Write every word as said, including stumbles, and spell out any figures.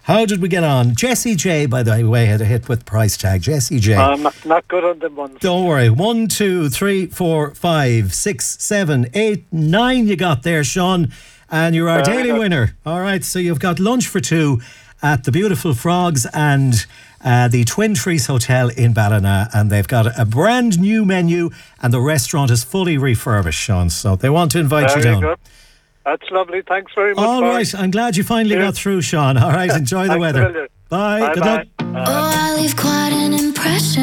How did we get on? Jessie J, by the way, had a hit with price tag. Jessie J. I'm not, not good on them ones. Don't worry. One, two, three, four, five, six, seven, eight, nine you got there, Sean. And you're our Very daily good. winner. All right, so you've got lunch for two at the Beautiful Frogs and uh, the Twin Trees Hotel in Ballina. And they've got a brand new menu and the restaurant is fully refurbished, Sean. So they want to invite Very you down. good. That's lovely. Thanks very much. All Bye. right, I'm glad you finally Cheers. got through, Sean. All right, enjoy the Thanks a weather. million. Bye. Bye Good bye. luck. Bye. Oh, I leave quite an impression.